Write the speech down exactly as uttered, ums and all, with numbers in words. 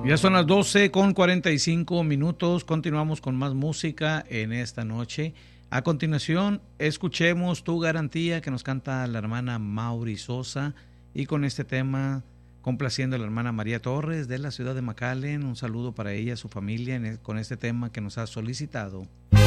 Ya son las doce con cuarenta y cinco minutos. Continuamos con más música en esta noche. A continuación, escuchemos Tu Garantía, que nos canta la hermana Mauri Sosa. Y con este tema, complaciendo a la hermana María Torres de la ciudad de McAllen. Un saludo para ella, su familia, con este tema que nos ha solicitado.